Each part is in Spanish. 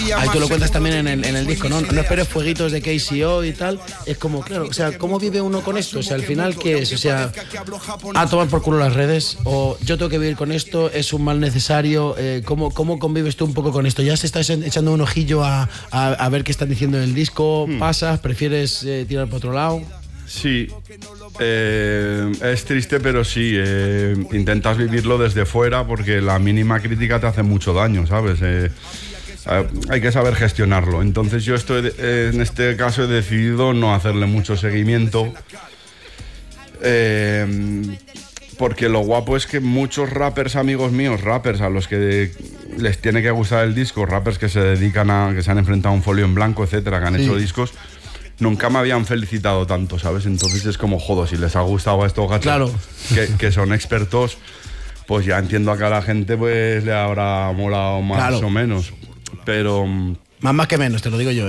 Ahí tú lo cuentas también en el disco, ¿no? No esperes fueguitos de KCO y tal. Es como, claro, o sea, ¿cómo vive uno con esto? O sea, al final, ¿qué es? O sea, a tomar por culo las redes, o yo tengo que vivir con esto, es un mal necesario. ¿Cómo convives tú un poco con esto? ¿Ya se estás echando un ojillo a ver qué están diciendo en el disco? ¿Pasas? ¿Prefieres tirar por otro lado? Sí, es triste, pero sí, intentas vivirlo desde fuera porque la mínima crítica te hace mucho daño, ¿sabes? Hay que saber gestionarlo. Entonces yo en este caso he decidido no hacerle mucho seguimiento, porque lo guapo es que muchos rappers, amigos míos, rappers a los que les tiene que gustar el disco, rappers que se dedican que se han enfrentado a un folio en blanco, etcétera, que han hecho discos, nunca me habían felicitado tanto, ¿sabes? Entonces es como, joder, si les ha gustado a estos gatos, claro, que son expertos, pues ya entiendo que a la gente pues le habrá molado más o menos. Pero... Más que menos, te lo digo yo,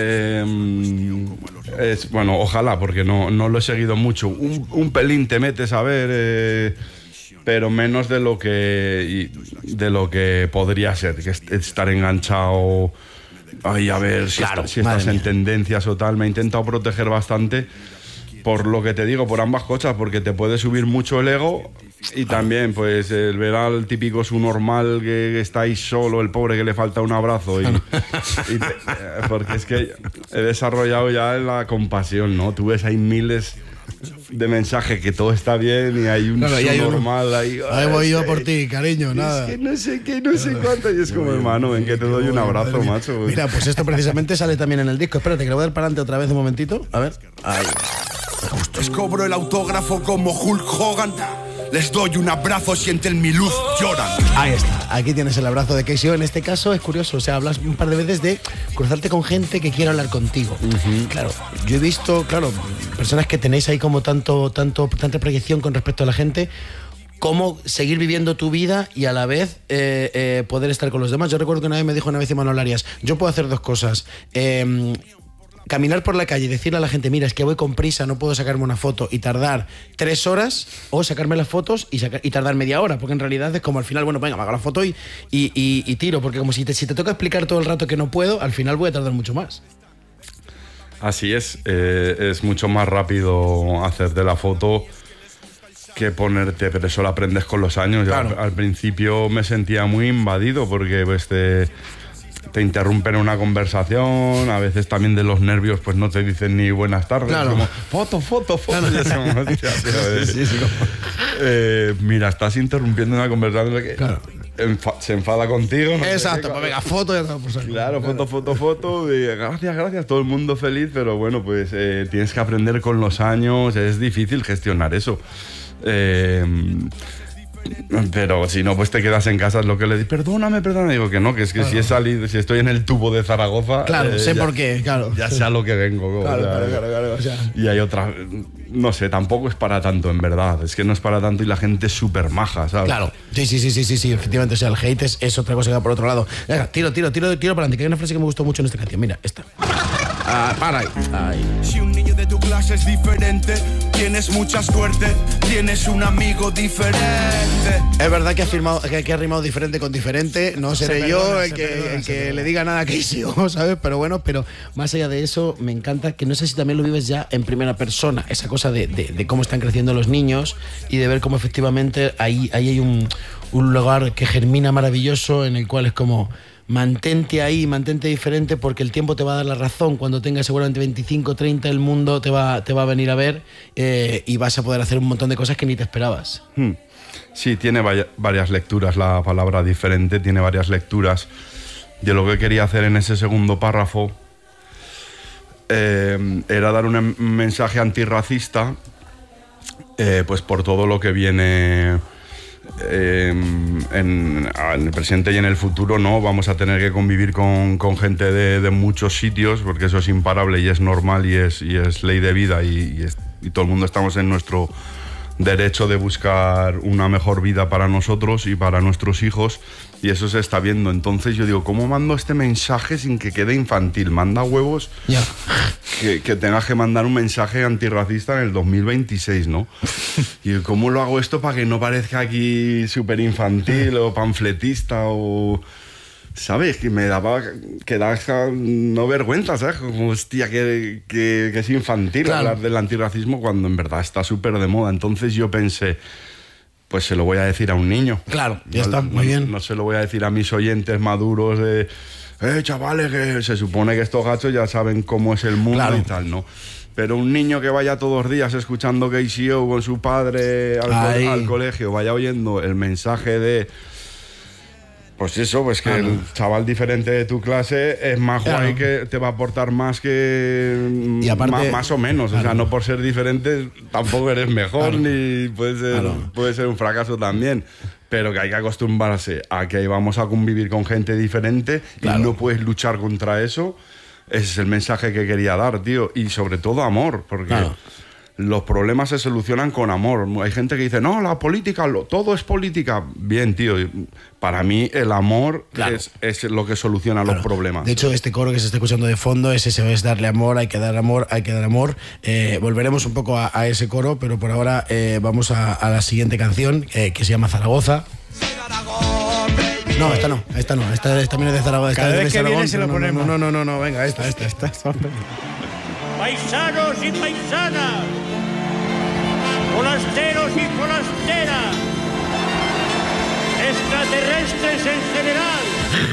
bueno, ojalá, porque no lo he seguido mucho. Un pelín te metes a ver, pero menos de lo que podría ser, que estar enganchado ahí a ver si estás en tendencias o tal. Me he intentado proteger bastante por lo que te digo, por ambas cosas, porque te puede subir mucho el ego y también pues el ver al típico subnormal que está ahí solo, el pobre que le falta un abrazo porque es que he desarrollado ya la compasión, ¿no? Tú ves ahí miles de mensajes que todo está bien y hay un subnormal ahí. Ahí voy yo por ti, cariño, nada. Es que no sé qué, no sé cuánto. Y es como, hermano, ven que te doy un abrazo, macho. Mira, pues esto precisamente sale también en el disco. Espérate, que lo voy a dar para adelante otra vez un momentito. A ver. Ahí. Les cobro el autógrafo como Hulk Hogan. Les doy un abrazo, sienten mi luz, lloran. Ahí está, aquí tienes el abrazo de KCO. En este caso es curioso, o sea, hablas un par de veces de cruzarte con gente que quiere hablar contigo. Claro, yo he visto, personas que tenéis ahí como tanta proyección con respecto a la gente. Cómo seguir viviendo tu vida y a la vez poder estar con los demás. Yo recuerdo que una vez Imanol Arias, yo puedo hacer dos cosas. Caminar por la calle y decirle a la gente, mira, es que voy con prisa, no puedo sacarme una foto y tardar 3 horas, o sacarme las fotos y tardar media hora, porque en realidad es como al final, bueno, venga, me hago la foto y tiro, porque como si te toca explicar todo el rato que no puedo, al final voy a tardar mucho más. Así es mucho más rápido hacerte la foto que ponerte, pero eso lo aprendes con los años. Claro. Al principio me sentía muy invadido porque pues te interrumpen una conversación, a veces también de los nervios pues no te dicen ni buenas tardes, claro. Como foto. Claro. Mira, estás interrumpiendo una conversación que se enfada contigo. No exacto, pues venga, foto ya está por salir. Claro, foto. Y gracias, todo el mundo feliz, pero bueno, pues tienes que aprender con los años, es difícil gestionar eso. Pero si no, pues te quedas en casa, es lo que le digo, perdóname, digo que no, que es que si he salido, si estoy en el tubo de Zaragoza, sé por qué, ya sé a lo que vengo. Claro. Y hay otra, no sé, tampoco es para tanto, en verdad, es que no es para tanto y la gente es súper maja, ¿sabes? Claro, sí, efectivamente, o sea, el hate es otra cosa que va por otro lado. Venga, tiro para adelante, que hay una frase que me gustó mucho en esta canción, mira, esta. Para ahí. Si un niño de tu clase es diferente, tienes mucha suerte, tienes un amigo diferente. Es verdad que ha rimado diferente con diferente. No seré yo el que le diga nada a KCO, ¿sabes? Pero bueno, más allá de eso, me encanta que no sé si también lo vives ya en primera persona, esa cosa de cómo están creciendo los niños y de ver cómo efectivamente ahí hay un lugar que germina maravilloso en el cual es como... Mantente ahí, mantente diferente, porque el tiempo te va a dar la razón. Cuando tengas seguramente 25, 30, el mundo te va a venir a ver y vas a poder hacer un montón de cosas que ni te esperabas. Sí, tiene varias lecturas la palabra diferente, tiene varias lecturas. Yo lo que quería hacer en ese segundo párrafo era dar un mensaje antirracista, pues por todo lo que viene... en el presente y en el futuro, ¿no? Vamos a tener que convivir con gente de muchos sitios, porque eso es imparable y es normal y es ley de vida y todo el mundo estamos en nuestro derecho de buscar una mejor vida para nosotros y para nuestros hijos, y eso se está viendo. Entonces yo digo, ¿cómo mando este mensaje sin que quede infantil? Manda huevos que tengas que mandar un mensaje antirracista en el 2026, ¿no? Y ¿cómo lo hago esto para que no parezca aquí súper infantil o panfletista o... ¿sabes? Que me daba que da no vergüenza, ¿sabes? Como, hostia, que es infantil hablar del antirracismo cuando en verdad está súper de moda. Entonces yo pensé, pues se lo voy a decir a un niño. Claro, ya está, muy bien. No se lo voy a decir a mis oyentes maduros de, chavales, que se supone que estos gachos ya saben cómo es el mundo y tal, ¿no? Pero un niño que vaya todos los días escuchando KCO con su padre al colegio, vaya oyendo el mensaje de... Pues eso, pues que el chaval diferente de tu clase es más guay, que te va a aportar más que... Y aparte, más o menos, o sea, no por ser diferente tampoco eres mejor, ni puede ser un fracaso también. Pero que hay que acostumbrarse a que vamos a convivir con gente diferente y no puedes luchar contra eso. Ese es el mensaje que quería dar, tío. Y sobre todo amor, porque los problemas se solucionan con amor. Hay gente que dice, no, la política, todo es política. Bien, tío. Para mí el amor es lo que soluciona los problemas. De hecho, este coro que se está escuchando de fondo es ese, es darle amor, hay que dar amor, hay que dar amor. Volveremos un poco a ese coro, pero por ahora vamos a la siguiente canción, que se llama Zaragoza. No, esta no. Esta también es de Zaragoza. Cada vez que viene se lo ponemos. No, venga, esta. Paisanos y paisanas, forasteros y forasteras, extraterrestres en general,